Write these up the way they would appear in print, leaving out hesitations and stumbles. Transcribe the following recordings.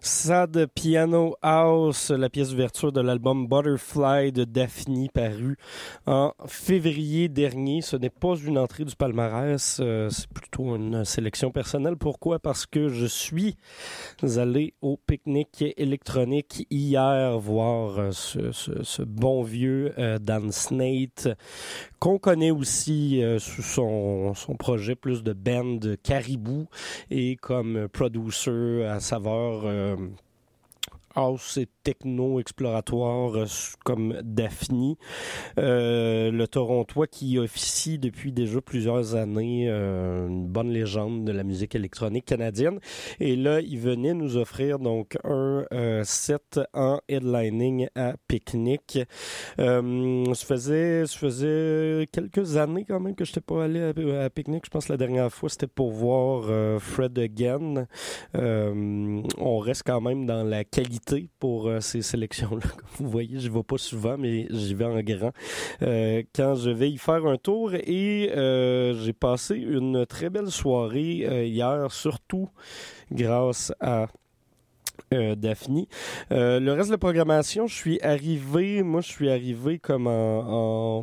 Sad Piano House, la pièce d'ouverture de l'album Butterfly de Daphne, paru en février dernier. Ce n'est pas une entrée du palmarès, c'est plutôt une sélection personnelle. Pourquoi? Parce que je suis allé au pique-nique électronique hier voir ce bon vieux Dan Snate, qu'on connaît aussi sous son projet plus de band Caribou et comme producer à saveur house et techno exploratoire comme Daphne, le Torontois qui officie depuis déjà plusieurs années, une bonne légende de la musique électronique canadienne. Et là, il venait nous offrir donc un set en headlining à Picnic. Ça faisait quelques années quand même que je n'étais pas allé à Picnic. Je pense que la dernière fois, c'était pour voir Fred Again. On reste quand même dans la qualité pour ces sélections-là. Comme vous voyez, je ne vais pas souvent, mais j'y vais en grand quand je vais y faire un tour. Et j'ai passé une très belle soirée hier, surtout grâce à Daphne. Le reste de la programmation, je suis arrivé comme en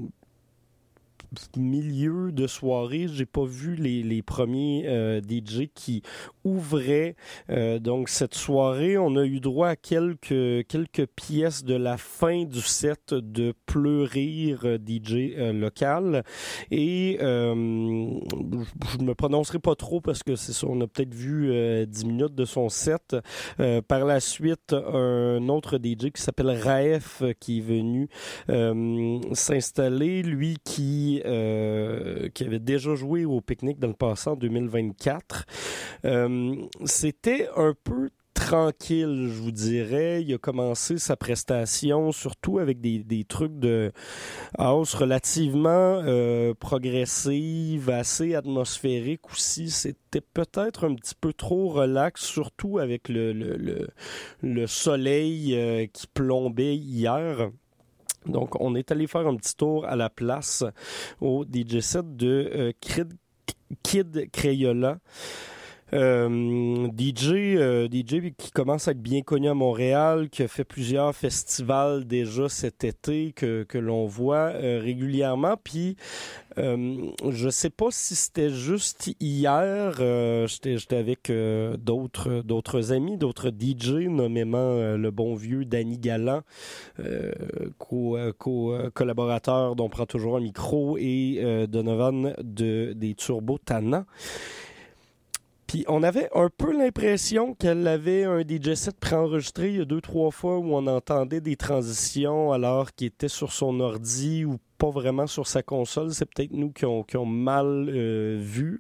milieu de soirée. J'ai pas vu les premiers DJ qui ouvraient donc cette soirée. On a eu droit à quelques pièces de la fin du set de Pleurir, DJ local. Et je ne me prononcerai pas trop parce que c'est ça, on a peut-être vu 10 minutes de son set. Par la suite, un autre DJ qui s'appelle Raef qui est venu s'installer, lui qui avait déjà joué au pique-nique dans le passé en 2024. C'était un peu tranquille, je vous dirais. Il a commencé sa prestation surtout avec des trucs de house relativement progressive, assez atmosphérique aussi. C'était peut-être un petit peu trop relax, surtout avec le soleil qui plombait hier. Donc, on est allé faire un petit tour à la place au DJ set de Kid Crayola. DJ qui commence à être bien connu à Montréal, qui a fait plusieurs festivals déjà cet été que l'on voit régulièrement. Puis, je sais pas si c'était juste hier, j'étais avec d'autres amis, d'autres DJ, nommément le bon vieux Danny Galland, collaborateur dont on prend toujours un micro, et Donovan des Turbo Tannant. Puis on avait un peu l'impression qu'elle avait un DJ set préenregistré il y a 2-3 fois où on entendait des transitions alors qu'il était sur son ordi ou pas vraiment sur sa console. C'est peut-être nous qui ont mal vu.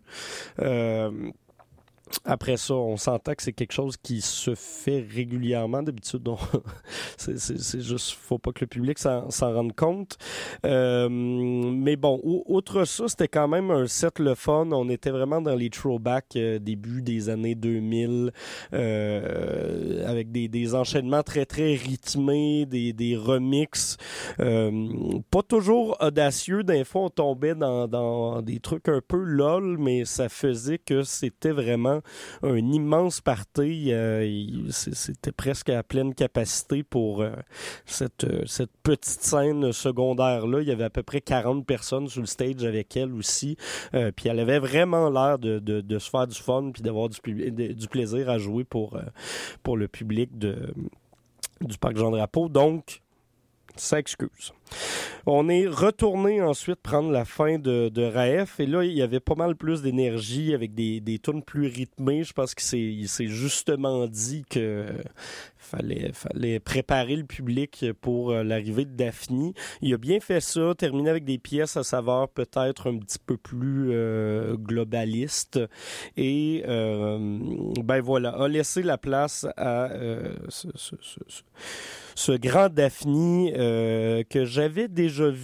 Après ça, on s'entend que c'est quelque chose qui se fait régulièrement. D'habitude, c'est juste, faut pas que le public s'en rende compte. Mais bon, outre ça, c'était quand même un set le fun. On était vraiment dans les throwbacks début des années 2000, avec des enchaînements très, très rythmés, des remixes. Pas toujours audacieux. Des fois, on tombait dans des trucs un peu lol, mais ça faisait que c'était vraiment un immense party. C'était presque à pleine capacité pour cette petite scène secondaire-là. Il y avait à peu près 40 personnes sur le stage avec elle aussi. Puis elle avait vraiment l'air de se faire du fun puis d'avoir du plaisir à jouer pour le public du Parc Jean-Drapeau. Donc, ça excuse. On est retourné ensuite prendre la fin de Raef et là, il y avait pas mal plus d'énergie avec des tunes plus rythmées. Je pense qu'il s'est justement dit que fallait préparer le public pour l'arrivée de Daphne. Il a bien fait ça, terminé avec des pièces à saveur peut-être un petit peu plus globaliste et ben voilà, a laissé la place à ce grand Daphne que j'avais déjà vu